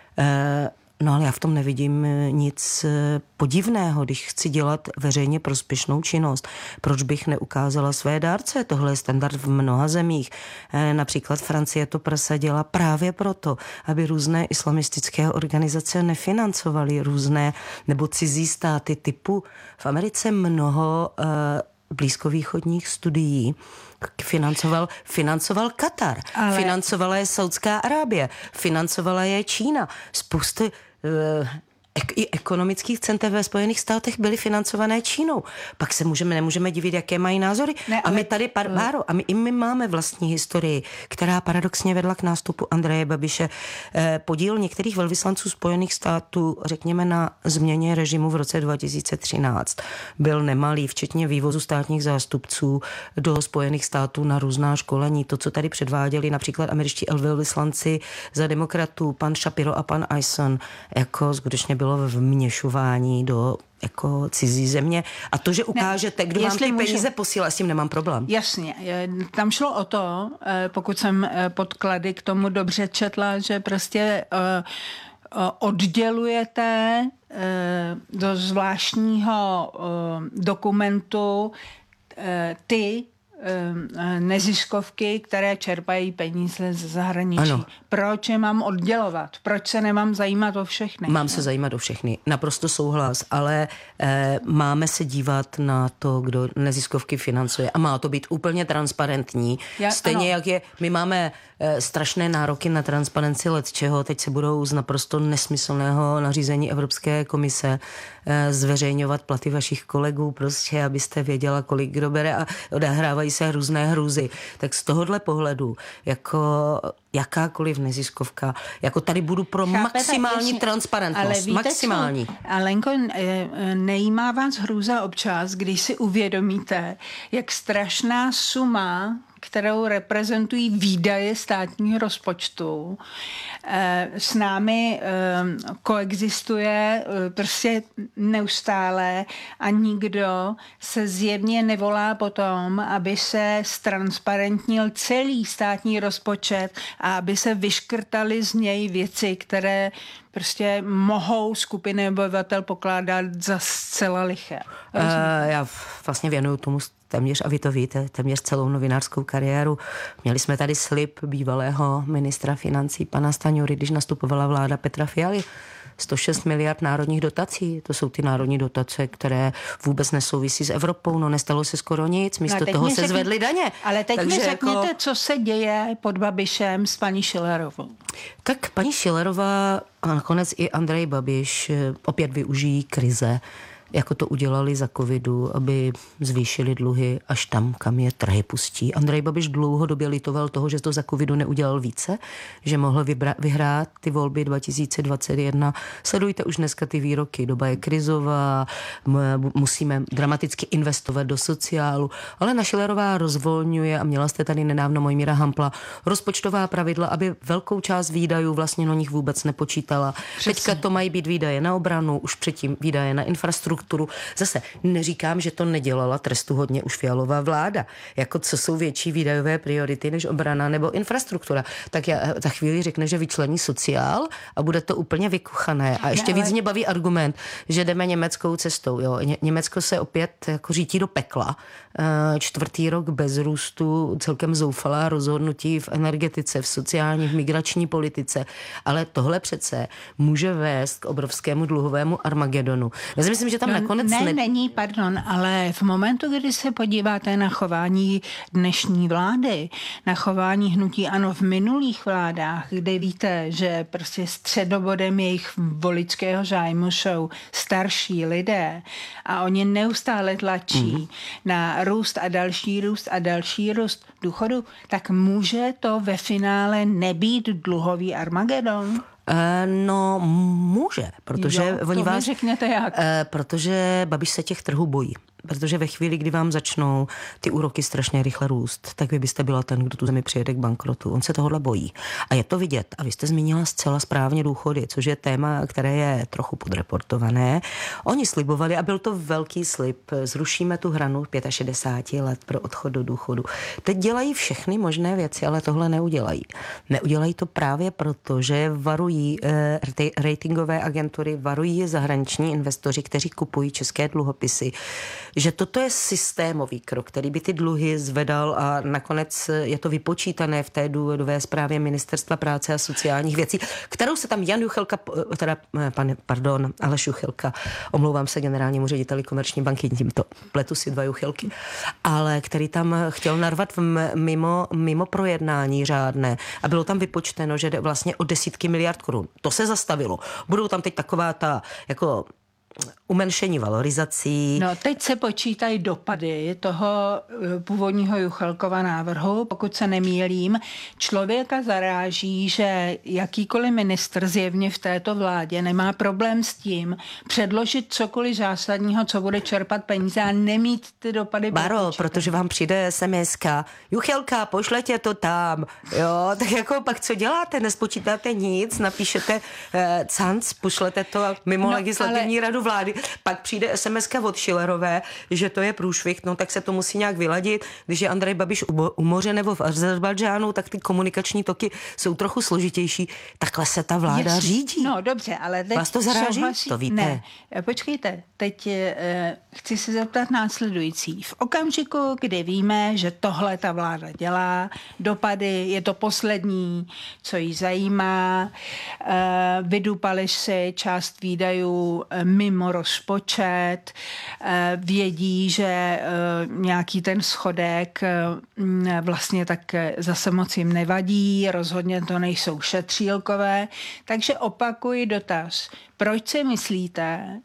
E, no ale já v tom nevidím nic podivného, když chci dělat veřejně prospěšnou činnost. Proč bych neukázala své dárce? Tohle je standard v mnoha zemích. E, například Francie to prosadila právě proto, aby různé islamistické organizace nefinancovaly různé nebo cizí státy typu v Americe mnoho e, blízkovýchodních studií financoval, financoval Katar, ale... financovala je Saudská Arábie, financovala je Čína. Spoustu uh, i ekonomických center ve Spojených státech byly financované Čínou. Pak se můžeme, nemůžeme divit, jaké mají názory. Ne, a my tady, par, Báro, a my, i my máme vlastní historii, která paradoxně vedla k nástupu Andreje Babiše. Eh, podíl některých velvyslanců Spojených států, řekněme, na změně režimu v roce dva tisíce třináct byl nemalý, včetně vývozu státních zástupců do Spojených států na různá školení. To, co tady předváděli například američtí velvyslanci za demokratů, pan Shapiro a pan Eisen, jako skutečně bylo vměšování do jako cizí země. A to, že ukážete, kdo vám ty můžu... peníze posílá, s tím nemám problém. Jasně. Tam šlo o to, pokud jsem podklady k tomu dobře četla, že prostě oddělujete do zvláštního dokumentu ty neziskovky, které čerpají peníze z zahraničí. Ano. Proč je mám oddělovat? Proč se nemám zajímat o všechny? Mám se zajímat o všechny. Naprosto souhlas, ale eh, máme se dívat na to, kdo neziskovky financuje a má to být úplně transparentní. Já, Stejně ano. jak je, my máme eh, strašné nároky na transparenci let čeho, teď se budou z naprosto nesmyslného nařízení Evropské komise eh, zveřejňovat platy vašich kolegů, prostě, abyste věděla, kolik kdo bere a odehrávají se různé hrůzy. Tak z tohohle pohledu, jako jakákoliv neziskovka, jako tady budu pro Chápete, maximální jestli, transparentnost. Ale víte, maximální. Co? Alenko, nejímá vás hrůza občas, když si uvědomíte, jak strašná suma, kterou reprezentují výdaje státního rozpočtu, s námi koexistuje prostě neustále a nikdo se zjevně nevolá potom, aby se ztransparentnil celý státní rozpočet a aby se vyškrtaly z něj věci, které prostě mohou skupiny obyvatel pokládat za zcela liché. Uh, já vlastně věnuju tomu téměř, a vy to víte, téměř celou novinářskou kariéru. Měli jsme tady slib bývalého ministra financí pana Staňury, když nastupovala vláda Petra Fialy. sto šest miliard národních dotací. To jsou ty národní dotace, které vůbec nesouvisí s Evropou. No nestalo se skoro nic, místo no toho se řekni, zvedly daně. Ale teď Takže mi řekněte, jako... co se děje pod Babišem s paní Schillerovou. Tak paní Schillerová a nakonec i Andrej Babiš opět využijí krize, jako to udělali za covidu, aby zvýšili dluhy až tam, kam je trhy pustí. Andrej Babiš dlouhodobě litoval toho, že to za covidu neudělal více, že mohl vybra- vyhrát ty volby dva tisíce dvacet jedna. Sledujte už dneska ty výroky, doba je krizová, musíme dramaticky investovat do sociálu, ale na Schillerová rozvolňuje, a měla jste tady nedávno Mojmíra Hampla, rozpočtová pravidla, aby velkou část výdajů vlastně na nich vůbec nepočítala. Přesně. Teďka to mají být výdaje na obranu, už předtím výdaje na infrastrukturu. Zase neříkám, že to nedělala trestuhodně už Fialová vláda. Jako co jsou větší výdajové priority než obrana nebo infrastruktura. Tak já za chvíli řekne, že vyčlení sociál a bude to úplně vykuchané. A ještě ne, ale... víc mě baví argument, že jdeme německou cestou. Jo. Ně- Německo se opět jako řítí do pekla. Čtvrtý rok bez růstu, celkem zoufalá rozhodnutí v energetice, v sociální, v migrační politice. Ale tohle přece může vést k obrovskému dluhovému Armagedonu. Já si myslím, že tam no, nakonec... Ne, ne... není, pardon, ale v momentu, kdy se podíváte na chování dnešní vlády, na chování hnutí ANO v minulých vládách, kde víte, že prostě středobodem jejich voličského zájmu jsou starší lidé a oni neustále tlačí mm. na růst a další růst a další růst důchodu, tak může to ve finále nebýt dluhový Armagedon? No, může, protože jo, oni to vás... řekněte jak. Protože Babiš se těch trhů bojí. Protože ve chvíli, kdy vám začnou ty úroky strašně rychle růst, tak vy byste byla ten, kdo tu zemi přijede k bankrotu. On se tohohle bojí. A je to vidět. A vy jste zmínila zcela správně důchody, což je téma, které je trochu podreportované. Oni slibovali, a byl to velký slib, zrušíme tu hranu šedesáti pěti let pro odchod do důchodu. Teď dělají všechny možné věci, ale tohle neudělají. Neudělají to právě proto, že varují eh, ratingové agentury, varují zahraniční investoři, kteří kupují české dluhopisy, že toto je systémový krok, který by ty dluhy zvedal, a nakonec je to vypočítané v té důvodové zprávě Ministerstva práce a sociálních věcí, kterou se tam Jan Juchelka, teda, pan, pardon, Aleš Juchelka, omlouvám se generálnímu řediteli Komerční banky, tímto pletu si dva Juchelky, ale který tam chtěl narvat mimo, mimo projednání řádné, a bylo tam vypočteno, že jde vlastně o desítky miliard korun. To se zastavilo. Budou tam teď taková ta, jako umenšení valorizací. No, teď se počítají dopady toho původního Juchelkova návrhu. Pokud se nemýlím, člověka zaráží, že jakýkoliv ministr zjevně v této vládě nemá problém s tím předložit cokoliv zásadního, co bude čerpat peníze a nemít ty dopady. Baro, protože vám přijde es em eska. Juchelka, pošlete to tam. Jo, tak jako pak co děláte? Nespočítáte nic, napíšete eh, canc, pošlete to mimo no, legislativní ale... radu vlády. Pak přijde es em eska od Schillerové, že to je průšvih, no tak se to musí nějak vyladit. Když je Andrej Babiš u moře nebo v Azerbajdžánu, tak ty komunikační toky jsou trochu složitější. Takhle se ta vláda Jasně. řídí. No dobře, ale teď vás to zaráží? Souhlasí? To víte. Ne, počkejte, teď eh, chci se zeptat následující. V okamžiku, kdy víme, že tohle ta vláda dělá, dopady, je to poslední, co jí zajímá, eh, vydupali si část výdajů eh, mimo rozpočet, vědí, že nějaký ten schodek vlastně tak zase moc jim nevadí, rozhodně to nejsou šetřílkové, takže opakuji dotaz. Proč si myslíte,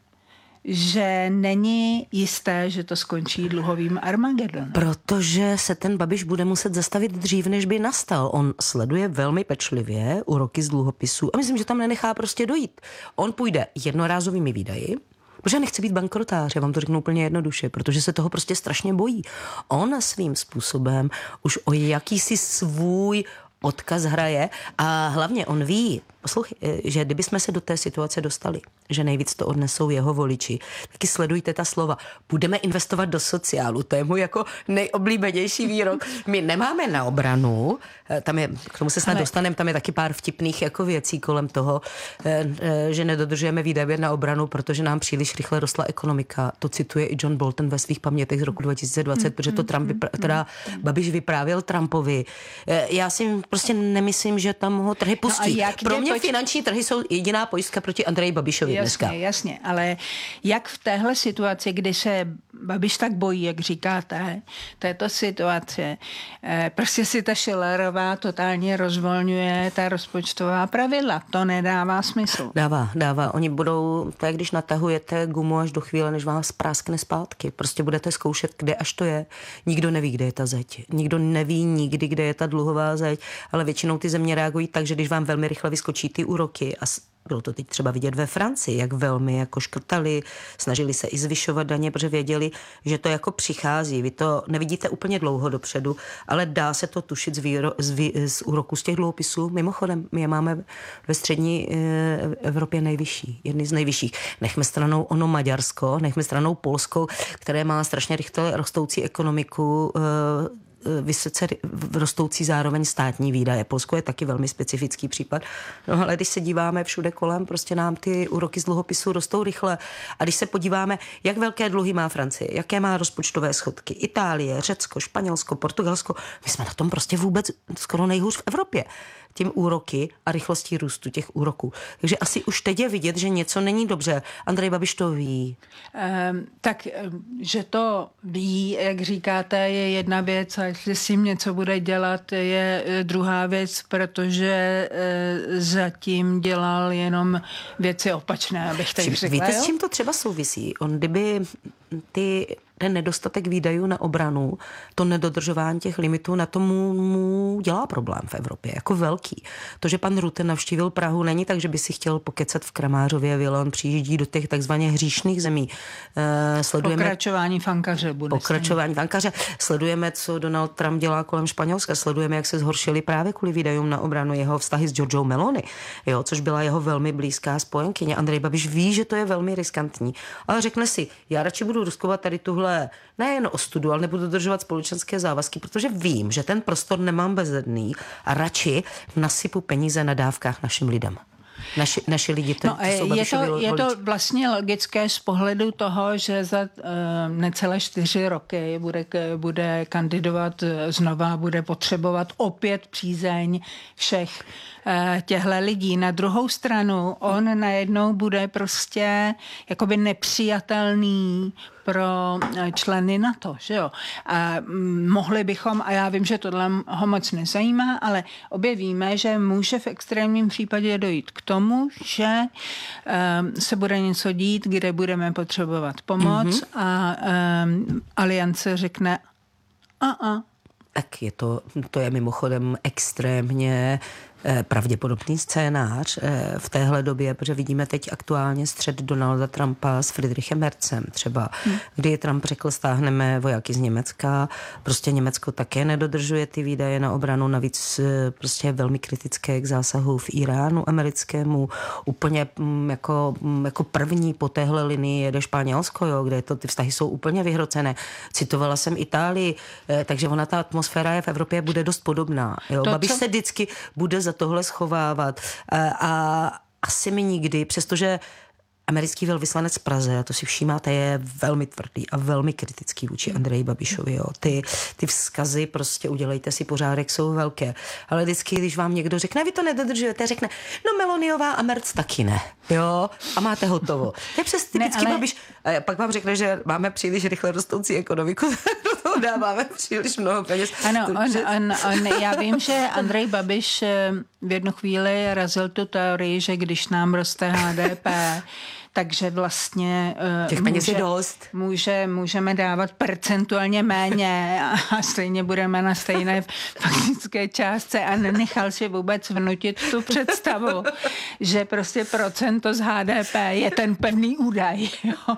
že není jisté, že to skončí dluhovým Armagedonem? Protože se ten Babiš bude muset zastavit dřív, než by nastal. On sleduje velmi pečlivě úroky z dluhopisů a myslím, že tam nenechá prostě dojít. On půjde jednorázovými výdaji, protože nechce být bankrotář, já vám to řeknu úplně jednoduše, protože se toho prostě strašně bojí. On svým způsobem už o jakýsi svůj odkaz hraje a hlavně on ví, poslouchej, že kdybychom se do té situace dostali, že nejvíc to odnesou jeho voliči, taky sledujte ta slova. Budeme investovat do sociálu, to je můj jako nejoblíbenější výrok. My nemáme na obranu, tam je, k tomu se snad Ale... dostaneme, tam je taky pár vtipných jako věcí kolem toho, že nedodržujeme výdaje na obranu, protože nám příliš rychle rostla ekonomika. To cituje i John Bolton ve svých pamětech z roku dva tisíce dvacet, mm, protože to Trump vypra- teda Babiš vyprávěl Trumpovi. Já si prostě nemyslím, že tam ho trhy pustí. No Pro mě mě finanční trhy jsou jediná pojistka proti Andreji Babišovi jasně, dneska. Jasně, ale jak v téhle situaci, kdy se Babiš tak bojí, jak říkáte, této situace, prostě si ta Schillerová totálně rozvolňuje ta rozpočtová pravidla. To nedává smysl. Dává, dává. Oni budou, to je, když natahujete gumu až do chvíle, než vás spráskne zpátky. Prostě budete zkoušet, kde až to je. Nikdo neví, kde je ta zeď. Nikdo neví nikdy, kde je ta dluhová zeď, ale většinou ty země reagují tak, že když vám velmi rychle vyskočí ty úroky a bylo to teď třeba vidět ve Francii, jak velmi jako škrtali, snažili se i zvyšovat daně, protože věděli, že to jako přichází. Vy to nevidíte úplně dlouho dopředu, ale dá se to tušit z, výro, z, vý, z úroku z těch dluhopisů. Mimochodem, my je máme ve střední e, Evropě nejvyšší, jedny z nejvyšších. Nechme stranou ono Maďarsko, nechme stranou Polsko, které má strašně rychle rostoucí ekonomiku, e, vysoce rostoucí zároveň státní výdaje. Polsko je taky velmi specifický případ. No ale když se díváme všude kolem, prostě nám ty úroky z dluhopisů rostou rychle. A když se podíváme, jak velké dluhy má Francie, jaké má rozpočtové schodky, Itálie, Řecko, Španělsko, Portugalsko, my jsme na tom prostě vůbec skoro nejhůř v Evropě. Tím úroky a rychlostí růstu těch úroků. Takže asi už teď je vidět, že něco není dobře. Andrej Babiš to ví. Um, tak, že to ví, jak říkáte, je jedna věc a jestli s tím něco bude dělat, je druhá věc, protože uh, zatím dělal jenom věci opačné, abych teď řekla. Víte, s čím to třeba souvisí? On kdyby ty ten nedostatek výdajů na obranu, to nedodržování těch limitů, na tomu mu dělá problém v Evropě, jako velký. To, že pan Rutte navštívil Prahu, není tak, že by si chtěl pokecat v Kramářově, ale on přijíždí do těch takzvaně hříšných zemí. E, sledujeme pokračování fankaře bude. Pokračování fankaře. Sledujeme, co Donald Trump dělá kolem Španělska. Sledujeme, jak se zhoršili právě kvůli výdajům na obranu jeho vztahy s Giorgiou Meloni, jo, což byla jeho velmi blízká spojenkyně. Andrej Babiš ví, že to je velmi riskantní, ale řekne si, já radši budu riskovat tady tuhle nejen ostudu, ale nebudu dodržovat společenské závazky, protože vím, že ten prostor nemám bezedný a radši nasypu peníze na dávkách našim lidem. Naši, naši lidi, to, no, to jsou je, to, je to voliči. vlastně logické z pohledu toho, že za uh, necelé čtyři roky bude, bude kandidovat znova, bude potřebovat opět přízeň všech uh, těchto lidí. Na druhou stranu on najednou bude prostě jakoby nepřijatelný pro členy NATO, že jo. A mohli bychom, a já vím, že tohle ho moc nezajímá, ale obě víme, že může v extrémním případě dojít k tomu, že um, se bude něco dít, kde budeme potřebovat pomoc mm-hmm. a um, aliance řekne a a. Tak je to, to je mimochodem extrémně pravděpodobný scénář v téhle době, protože vidíme teď aktuálně střet Donalda Trumpa s Friedrichem Merzem třeba, hmm. kdy Trump řekl, stáhneme vojáky z Německa, prostě Německo také nedodržuje ty výdaje na obranu, navíc prostě je velmi kritické k zásahu v Iránu americkému, úplně jako, jako první po téhle linii jede Španělsko, jo, kde to, ty vztahy jsou úplně vyhrocené. Citovala jsem Itálii, takže ona ta atmosféra je v Evropě bude dost podobná. Jo. Babiš co... se vždycky bude za tohle schovávat a asi mi nikdy, přestože americký velvyslanec v Praze, a to si všímáte, je velmi tvrdý a velmi kritický vůči Andreji Babišovi. Jo. Ty, ty vzkazy, prostě udělejte si pořádek, jsou velké. Ale vždycky, když vám někdo řekne, vy to nedodržujete, řekne, no Meloniová a Merc taky ne. Jo, a máte hotovo. To je přes typický ale... Babiš. A pak vám řekne, že máme příliš rychle rostoucí ekonomiku, do toho dáváme příliš mnoho peněz. Ano, on, on, on, já vím, že Andrej Babiš v jednu chvíli razil tu teorii, že když nám roste H D P, takže vlastně těch peněz je dost. Může, můžeme dávat percentuálně méně a stejně budeme na stejné faktické částce a nenechal si vůbec vnutit tu představu, že prostě procento z H D P je ten pevný údaj. Jo.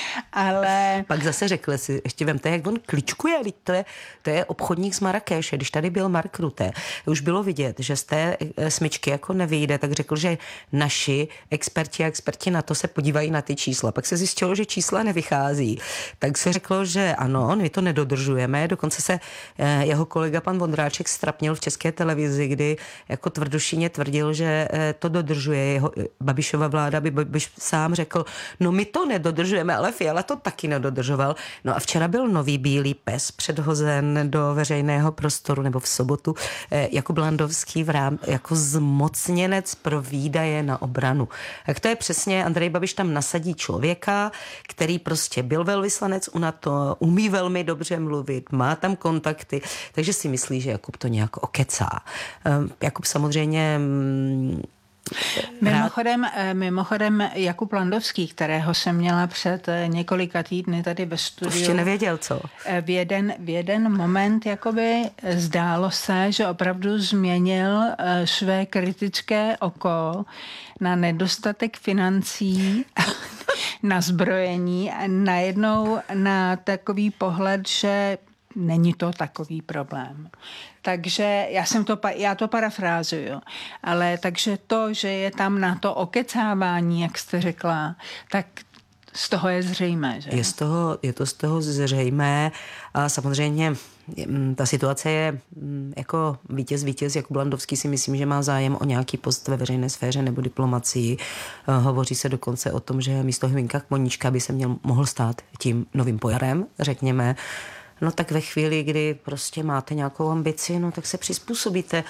Ale... Pak zase řekl si, ještě vemte, jak on kličkuje, to je, to je obchodník z Marrakeše, když tady byl Mark Rutte, už bylo vidět, že z té smyčky jako nevyjde, tak řekl, že naši experti a experti na to se podívají podívají na ty čísla. Pak se zjistilo, že čísla nevychází. Tak se řeklo, že ano, my to nedodržujeme. Dokonce se jeho kolega pan Vondráček strapnil v České televizi, kdy jako tvrdošíně tvrdil, že to dodržuje jeho Babišova vláda, by Babiš sám řekl, no my to nedodržujeme, ale Fiala to taky nedodržoval. No a včera byl nový bílý pes předhozen do veřejného prostoru, nebo v sobotu, Jakub Landovský v rám, jako zmocněnec pro výdaje na obranu. Tak to je přesně, Andrej Babiš tam nasadí člověka, který prostě byl velvyslanec u NATO, umí velmi dobře mluvit, má tam kontakty, takže si myslí, že Jakub to nějak okecá. Jakub samozřejmě Mimochodem, mimochodem Jakub Landovský, kterého jsem měla před několika týdny tady ve studiu. Ještě nevěděl, co? V jeden, v jeden moment jakoby zdálo se, že opravdu změnil své kritické oko na nedostatek financí, na zbrojení a najednou na takový pohled, že není to takový problém. Takže já jsem to, já to parafrázuju, ale takže to, že je tam na to okecávání, jak jste řekla, tak z toho je zřejmé, že? Je, z toho, je to z toho zřejmé a samozřejmě ta situace je jako vítěz, vítěz. Jakub Landovský si myslím, že má zájem o nějaký post ve veřejné sféře nebo diplomacii. Hovoří se dokonce o tom, že místo Hyvinka Koníčka by se měl, mohl stát tím novým pojarem, řekněme. No tak ve chvíli, kdy prostě máte nějakou ambici, no tak se přizpůsobíte.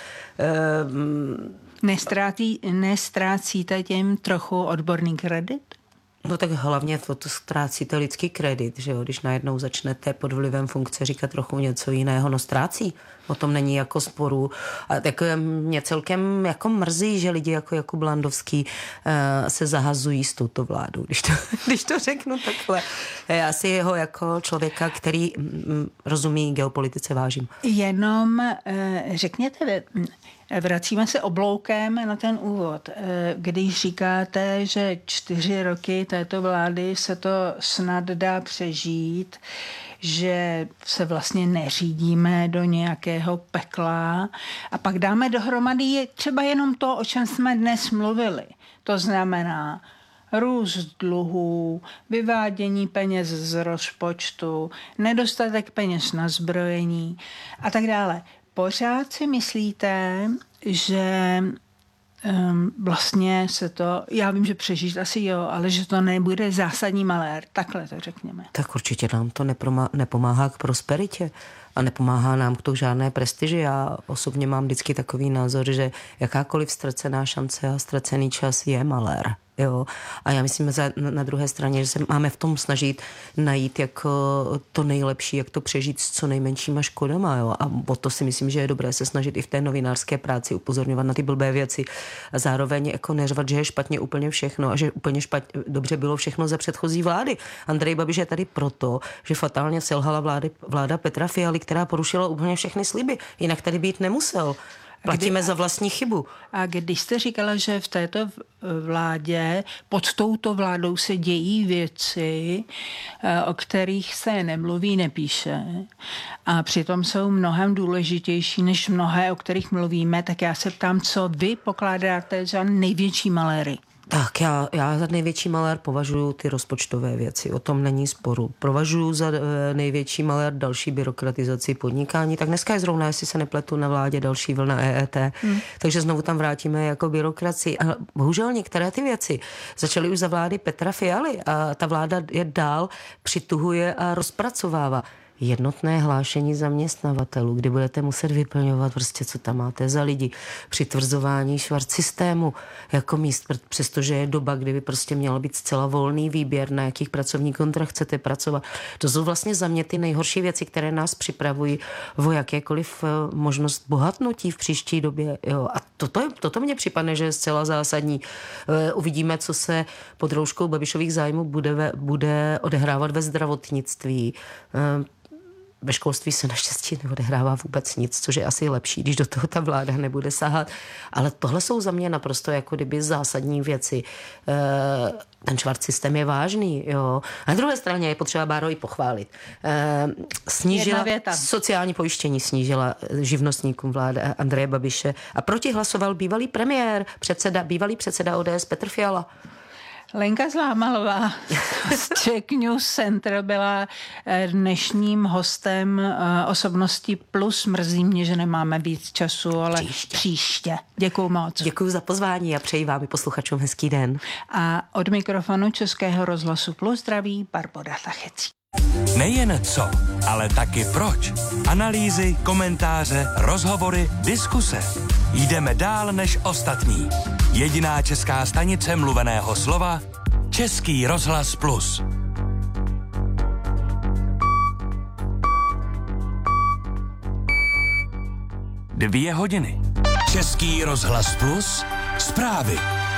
Nestrácí, nestrácíte tím trochu odborný kredit? No tak hlavně to, to ztrácíte lidský kredit, že jo? Když najednou začnete pod vlivem funkce říkat trochu něco jiného, no ztrácí. O tom není jako sporu. A tak mě celkem jako mrzí, že lidi jako Jakub Landovský uh, se zahazují s touto vládou, když to, když to řeknu takhle. Já si jeho jako člověka, který mm, rozumí geopolitice, vážím. Jenom uh, řekněte, vracíme se obloukem na ten úvod. Když říkáte, že čtyři roky této vlády se to snad dá přežít, že se vlastně neřídíme do nějakého pekla a pak dáme dohromady třeba jenom to, o čem jsme dnes mluvili. To znamená růst dluhů, vyvádění peněz z rozpočtu, nedostatek peněz na zbrojení a tak dále. Pořád si myslíte, že um, vlastně se to, já vím, že přežít asi jo, ale že to nebude zásadní malér, takhle to řekněme. Tak určitě nám to neproma- nepomáhá k prosperitě a nepomáhá nám k tomu žádné prestiži. Já osobně mám vždycky takový názor, že jakákoliv ztracená šance a ztracený čas je malér. Jo. A já myslím že na druhé straně, že se máme v tom snažit najít jako to nejlepší, jak to přežít s co nejmenšíma škodama. Jo. A o to si myslím, že je dobré se snažit i v té novinářské práci upozorňovat na ty blbé věci a zároveň jako neřvat, že je špatně úplně všechno a že úplně špatně, dobře bylo všechno za předchozí vlády. Andrej Babiš je tady proto, že fatálně selhala vlády, vláda Petra Fialy, která porušila úplně všechny sliby. Jinak tady být nemusel. Platíme kdy, za vlastní chybu. A když jste říkala, že v této vládě, pod touto vládou se dějí věci, o kterých se nemluví, nepíše, a přitom jsou mnohem důležitější než mnohé, o kterých mluvíme, tak já se ptám, co vy pokládáte za největší maléry? Tak já, já za největší malér považuji ty rozpočtové věci, o tom není sporu. Považuji za největší malér další byrokratizaci podnikání, tak dneska je zrovna, jestli se nepletu, na vládě další vlna E E T, hmm. takže znovu tam vrátíme jako byrokracii. A bohužel některé ty věci začaly už za vlády Petra Fialy a ta vláda je dál přituhuje a rozpracovává. Jednotné hlášení zaměstnavatelů, kdy budete muset vyplňovat prostě, co tam máte za lidi, přitvrzování švart systému jako míst, přestože je doba, kdy by prostě měl být zcela volný výběr, na jakých pracovních kontrakt chcete pracovat. To jsou vlastně za mě ty nejhorší věci, které nás připravují o jakékoliv možnost bohatnutí v příští době. Jo. A toto, je, toto mně připadne, že je zcela zásadní. Uvidíme, co se pod rouškou Babišových zájmů bude, bude odehrávat ve zdravotnictví. Ve školství se naštěstí neodehrává vůbec nic, což je asi lepší, když do toho ta vláda nebude sahat. Ale tohle jsou za mě naprosto jako kdyby zásadní věci. Ten švart systém je vážný. Jo. A na druhé straně je potřeba, Báro, i pochválit. Snížila sociální pojištění, snížila živnostníkům vláda Andreje Babiše a proti hlasoval bývalý premiér, předseda, bývalý předseda O D S Petr Fiala. Lenka Zlámalová z Czech News Center byla dnešním hostem Osobnosti plus. Mrzí mě, že nemáme víc času, ale příště. příště. Děkuju moc. Děkuju za pozvání a přeji vám i posluchačům hezký den. A od mikrofonu Českého rozhlasu Plus zdraví Barbora Tachecí. Nejen co, ale taky proč. Analýzy, komentáře, rozhovory, diskuse. Jdeme dál než ostatní. Jediná česká stanice mluveného slova Český rozhlas Plus. Dvě hodiny. Český rozhlas Plus. Zprávy.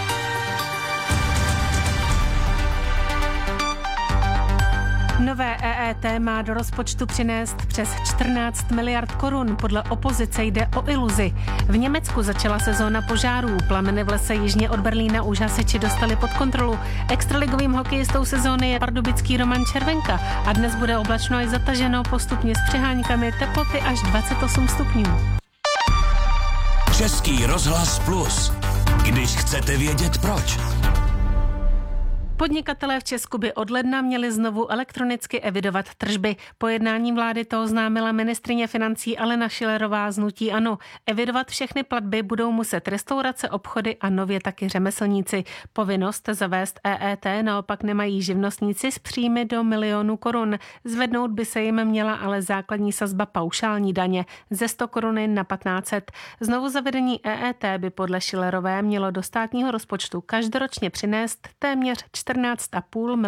Nové E E T má do rozpočtu přinést přes čtrnáct miliard korun. Podle opozice jde o iluzi. V Německu začala sezóna požárů. Plameny v lese jižně od Berlína už hasiči dostali pod kontrolu. Extraligovým hokejistou sezóny je pardubický Roman Červenka a dnes bude oblačno i zataženo, postupně s přeháňkami, teploty až dvacet osm stupňů. Český rozhlas Plus. Když chcete vědět proč. Podnikatelé v Česku by od ledna měli znovu elektronicky evidovat tržby. Po jednání vlády to oznámila ministryně financí Alena Schillerová z hnutí ANO. Evidovat všechny platby budou muset restaurace, obchody a nově taky řemeslníci. Povinnost zavést E E T naopak nemají živnostníci s příjmy do milionu korun. Zvednout by se jim měla ale základní sazba paušální daně ze sto koruny na patnáct set. Znovu zavedení E E T by podle Schillerové mělo do státního rozpočtu každoročně přinést téměř čtrnáct a půl